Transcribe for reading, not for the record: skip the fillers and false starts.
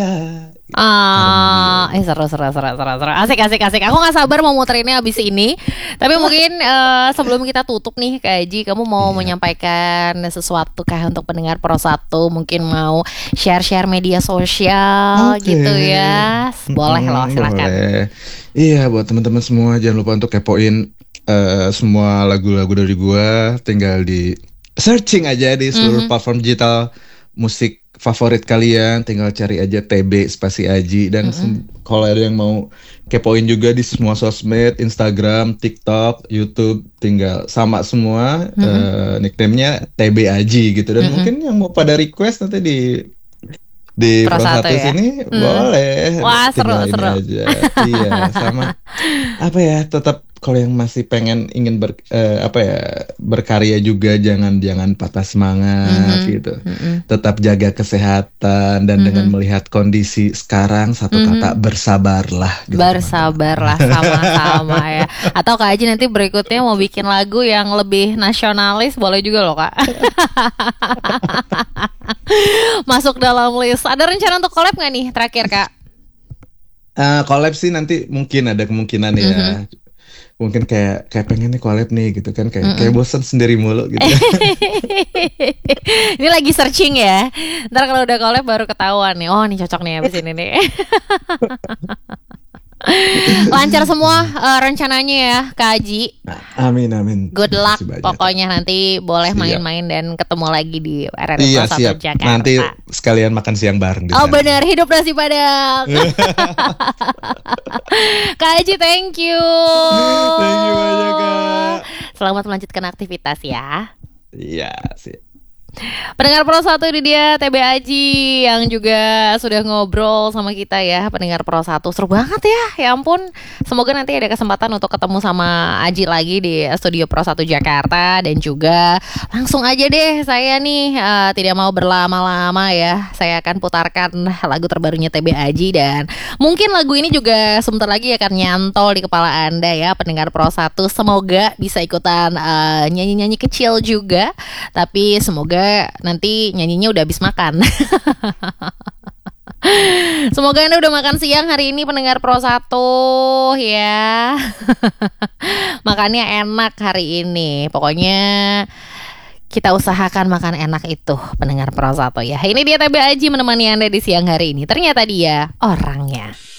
Harmonia. Seru. Asik. Aku nggak sabar mau muterinnya abis ini. Tapi mungkin sebelum kita tutup nih, Kak Aji, kamu mau Iya. menyampaikan sesuatu kah untuk pendengar Pro 1? Mungkin mau share media sosial Oke. gitu ya. Boleh loh, silakan. Boleh. Iya, buat teman-teman semua jangan lupa untuk kepoin semua lagu-lagu dari gua. Tinggal di searching aja di seluruh platform digital musik favorit kalian. Tinggal cari aja TB spasi Aji dan kalau ada yang mau kepoin juga di semua sosmed, Instagram, TikTok, YouTube, tinggal sama semua nickname-nya TB Aji gitu. Dan mungkin yang mau pada request nanti di Pro Pro 1 1 ya. sini boleh, Wah, tinggal ini seru. aja. Iya, sama apa ya, tetap kalau yang masih pengen ingin berkarya juga jangan patah semangat gitu. Tetap jaga kesehatan dan dengan melihat kondisi sekarang satu kata bersabarlah gitu, teman-teman. Bersabarlah, sama-sama ya. Atau Kak Aji nanti berikutnya mau bikin lagu yang lebih nasionalis, boleh juga loh, Kak. Masuk dalam list. Ada rencana untuk collab nggak nih terakhir, Kak? Collab sih nanti mungkin ada kemungkinan ya. Mungkin kayak pengen nih collab nih gitu kan, kayak bosan sendiri mulu gitu. Ini lagi searching ya. Ntar kalau udah collab baru ketahuan nih. Oh, nih cocok nih abis ini nih. Lancar semua rencananya ya, Kak Aji. Amin. Good Terima luck. kasih banyak. Pokoknya nanti boleh Siap. main-main dan ketemu lagi di RRI Iya, Pro 1 siap. Jakarta. Nanti sekalian makan siang bareng di Oh sana. benar, hidup nasi padang. Kak Aji, thank you. Thank you banyak, Kak. Selamat melanjutkan aktivitas ya. Iya, siap. Pendengar Pro 1, ini dia TB Aji yang juga sudah ngobrol sama kita ya. Pendengar Pro 1, seru banget ya. Ya ampun, semoga nanti ada kesempatan untuk ketemu sama Aji lagi di studio Pro 1 Jakarta. Dan juga langsung aja deh saya nih tidak mau berlama-lama ya. Saya akan putarkan lagu terbarunya TB Aji. Dan mungkin lagu ini juga sebentar lagi akan nyantol di kepala Anda ya, pendengar Pro 1. Semoga bisa ikutan nyanyi-nyanyi kecil juga. Tapi semoga nanti nyanyinya udah habis makan. Semoga Anda udah makan siang hari ini, pendengar Pro 1 ya. Makannya enak hari ini. Pokoknya kita usahakan makan enak itu, pendengar Pro 1 ya. Ini dia TB Aji menemani Anda di siang hari ini. Ternyata dia orangnya.